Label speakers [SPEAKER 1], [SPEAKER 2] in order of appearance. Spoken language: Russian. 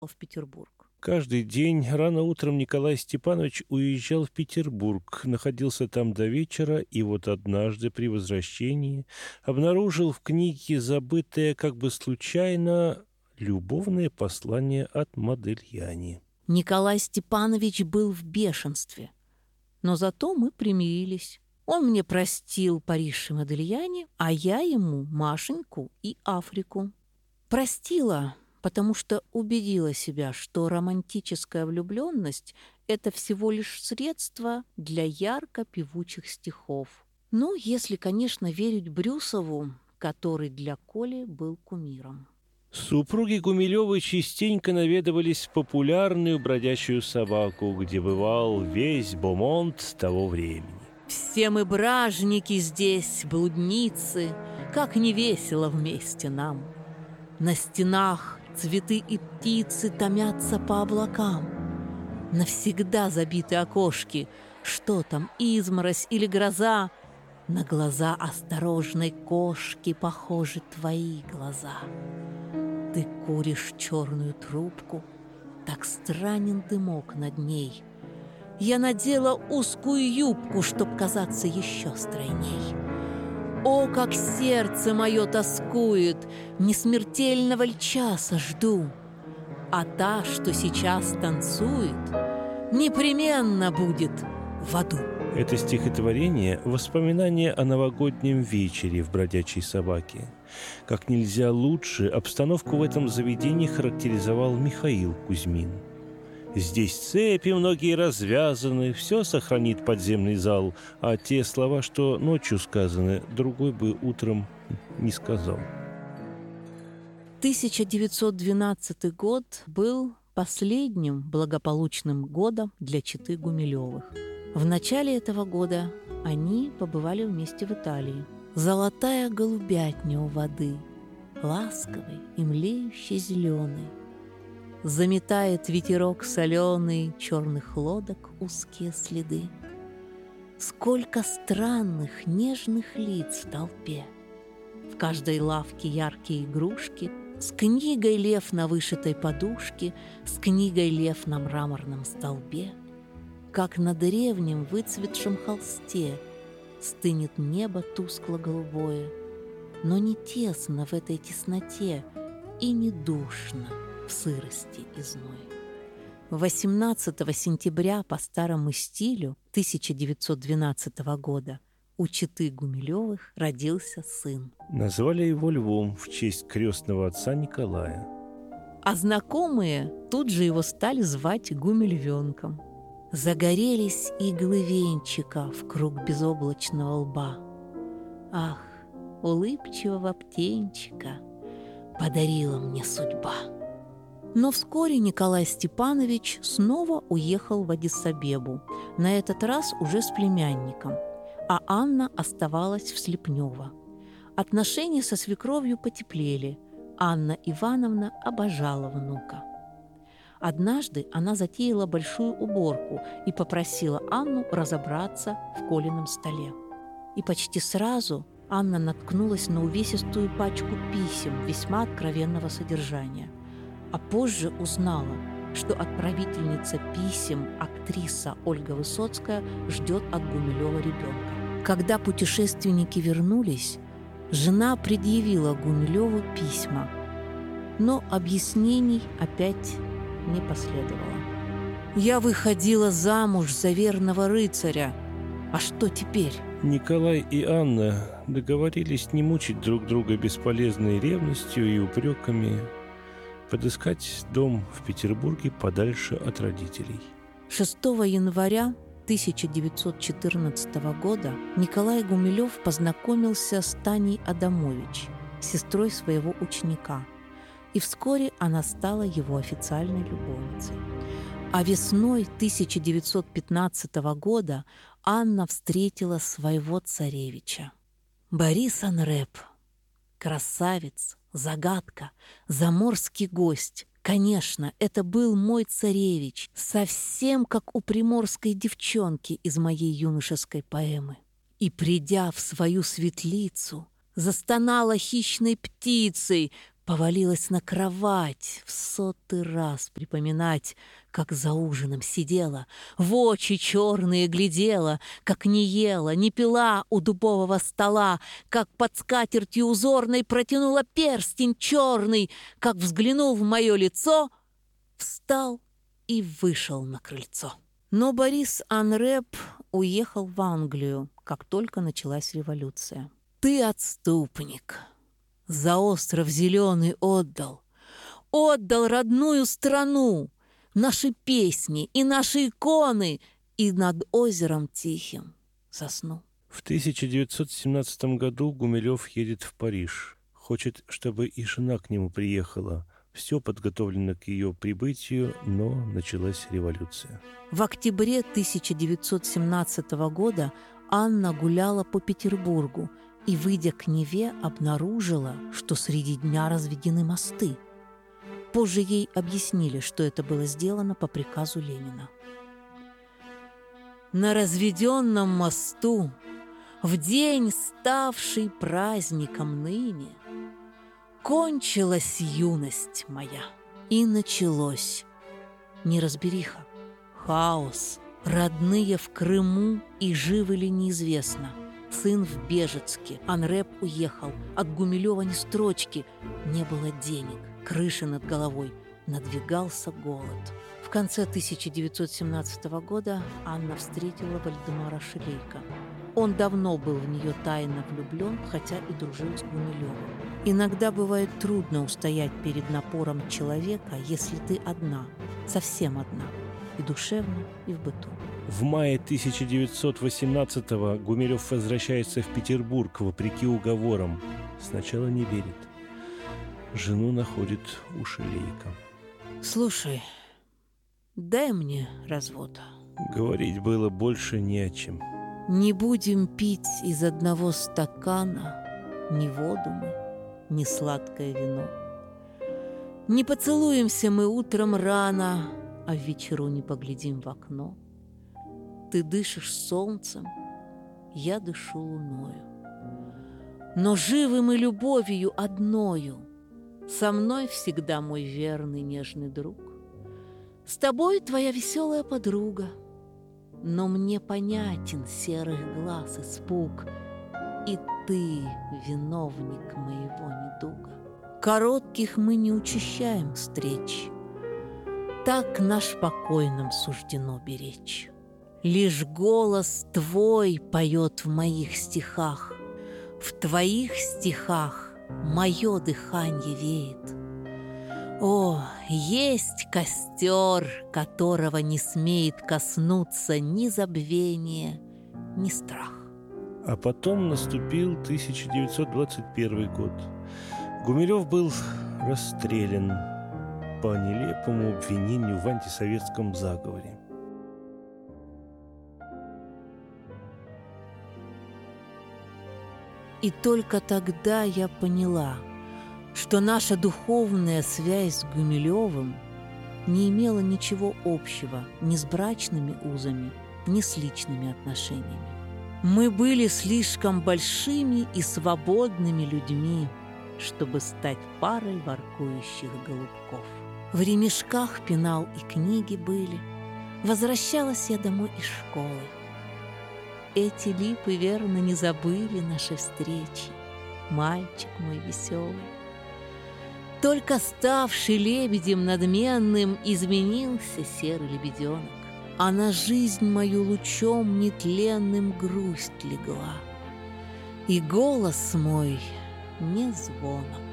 [SPEAKER 1] в Петербург.
[SPEAKER 2] Каждый день рано утром Николай Степанович уезжал в Петербург, находился там до вечера, и вот однажды при возвращении обнаружил в книге забытое как бы случайно любовное послание от Модельяне.
[SPEAKER 1] Николай Степанович был в бешенстве, но зато мы примирились. Он мне простил Париж и Модельяне, а я ему Машеньку и Африку. Простила, потому что убедила себя, что романтическая влюбленность – это всего лишь средство для ярко-певучих стихов. Ну, если, конечно, верить Брюсову, который для Коли был кумиром.
[SPEAKER 2] Супруги Гумилевы частенько наведывались в популярную бродячую собаку, где бывал весь бомонд того времени.
[SPEAKER 1] Все мы бражники здесь, блудницы, как не весело вместе нам. На стенах цветы и птицы томятся по облакам. Навсегда забиты окошки, что там, изморозь или гроза. На глаза осторожной кошки похожи твои глаза. Ты куришь черную трубку, так странен дымок над ней. Я надела узкую юбку, чтоб казаться еще стройней. О, как сердце мое тоскует, несмертельного ль часа жду. А та, что сейчас танцует, непременно будет в аду.
[SPEAKER 2] Это стихотворение – воспоминание о новогоднем вечере в «Бродячей собаке». Как нельзя лучше обстановку в этом заведении характеризовал Михаил Кузьмин. «Здесь цепи многие развязаны, все сохранит подземный зал, а те слова, что ночью сказаны, другой бы утром не сказал».
[SPEAKER 1] 1912 год был последним благополучным годом для четы Гумилевых. В начале этого года они побывали вместе в Италии. Золотая голубятня у воды, ласковый и млеющий зеленый. Заметает ветерок соленый черных лодок узкие следы. Сколько странных, нежных лиц в толпе. В каждой лавке яркие игрушки, с книгой лев на вышитой подушке, с книгой лев на мраморном столбе. Как на древнем выцветшем холсте стынет небо тускло-голубое, но не тесно в этой тесноте и не душно в сырости и зной. 18 сентября по старому стилю 1912 года у четы Гумилевых родился сын.
[SPEAKER 2] Назвали его Львом в честь крестного отца Николая.
[SPEAKER 1] А знакомые тут же его стали звать Гумильвенком. Загорелись иглы венчика в круг безоблачного лба. Ах, улыбчивого птенчика подарила мне судьба. Но вскоре Николай Степанович снова уехал в Аддис-Абебу, на этот раз уже с племянником, а Анна оставалась в Слепнево. Отношения со свекровью потеплели, Анна Ивановна обожала внука. Однажды она затеяла большую уборку и попросила Анну разобраться в Колином столе. И почти сразу Анна наткнулась на увесистую пачку писем весьма откровенного содержания. А позже узнала, что отправительница писем, актриса Ольга Высоцкая, ждет от Гумилева ребенка. Когда путешественники вернулись, жена предъявила Гумилеву письма, но объяснений опять не последовало. «Я выходила замуж за верного рыцаря. А что теперь?»
[SPEAKER 2] Николай и Анна договорились не мучить друг друга бесполезной ревностью и упреками, подыскать дом в Петербурге подальше от родителей.
[SPEAKER 1] 6 января 1914 года Николай Гумилев познакомился с Таней Адамович, сестрой своего ученика, и вскоре она стала его официальной любовницей. А весной 1915 года Анна встретила своего царевича. Борис Анреп, красавец, загадка, заморский гость. Конечно, это был мой царевич, совсем как у приморской девчонки из моей юношеской поэмы. И, придя в свою светлицу, застонала хищной птицей, Повалилась на кровать, в 100-й раз припоминать, как за ужином сидела, в очи черные глядела, как не ела, не пила у дубового стола, как под скатертью узорной протянула перстень черный, как взглянул в мое лицо, встал и вышел на крыльцо. Но Борис Анреп уехал в Англию, как только началась революция. Ты отступник. За остров зеленый отдал родную страну, наши песни и наши иконы, и над озером тихим засну.
[SPEAKER 2] В 1917 году Гумилев едет в Париж. Хочет, чтобы и жена к нему приехала. Все подготовлено к ее прибытию, но началась революция.
[SPEAKER 1] В октябре 1917 года Анна гуляла по Петербургу и, выйдя к Неве, обнаружила, что среди дня разведены мосты. Позже ей объяснили, что это было сделано по приказу Ленина. На разведенном мосту, в день, ставший праздником ныне, кончилась юность моя, и началось неразбериха, хаос. Родные в Крыму и живы ли неизвестно. Сын в Бежецке, Анреп уехал, от Гумилева ни строчки. Не было денег, крыши над головой, надвигался голод. В конце 1917 года Анна встретила Вальдемара Шилейко. Он давно был в нее тайно влюблен, хотя и дружил с Гумилевым. Иногда бывает трудно устоять перед напором человека, если ты одна, совсем одна, и душевно, и в быту.
[SPEAKER 2] В мае 1918-го Гумилев возвращается в Петербург вопреки уговорам. Сначала не верит. Жену находит у Шилейко.
[SPEAKER 1] Слушай, дай мне развод.
[SPEAKER 2] Говорить было больше не о чем.
[SPEAKER 1] Не будем пить из одного стакана ни воду мы, ни сладкое вино. Не поцелуемся мы утром рано, а в вечеру не поглядим в окно. Ты дышишь солнцем, я дышу луною. Но живы мы любовью одною. Со мной всегда мой верный нежный друг. С тобой твоя веселая подруга. Но мне понятен серых глаз испуг, и ты виновник моего недуга. Коротких мы не учащаем встреч, так наш покой нам суждено беречь. Лишь голос твой поет в моих стихах, в твоих стихах мое дыханье веет. О, есть костер, которого не смеет коснуться ни забвение, ни страх.
[SPEAKER 2] А потом наступил 1921 год. Гумилев был расстрелян по нелепому обвинению в антисоветском заговоре.
[SPEAKER 1] И только тогда я поняла, что наша духовная связь с Гумилевым не имела ничего общего ни с брачными узами, ни с личными отношениями. Мы были слишком большими и свободными людьми, чтобы стать парой воркующих голубков. В ремешках пенал и книги были. Возвращалась я домой из школы. Эти липы, верно, не забыли наши встречи, мальчик мой веселый. Только ставший лебедем надменным изменился серый лебеденок, а на жизнь мою лучом нетленным грусть легла, и голос мой не звонок.